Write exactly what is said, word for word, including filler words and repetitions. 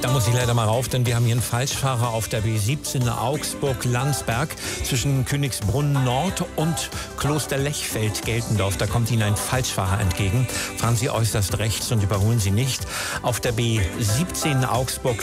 Da muss ich leider mal rauf, denn wir haben hier einen Falschfahrer auf der B siebzehn Augsburg-Landsberg zwischen Königsbrunn Nord und Kloster-Lechfeld-Geltendorf. Da kommt Ihnen ein Falschfahrer entgegen. Fahren Sie äußerst rechts und überholen Sie nicht. Auf der B siebzehn Augsburg